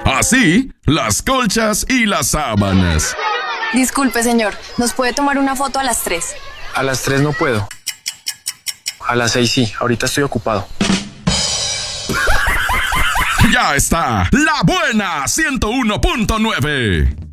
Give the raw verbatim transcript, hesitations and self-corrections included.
Así, las colchas y las sábanas. Disculpe, señor, ¿nos puede tomar una foto a las tres? A las tres no puedo. A las seis sí, ahorita estoy ocupado. Ya está, La Buena ciento uno punto nueve.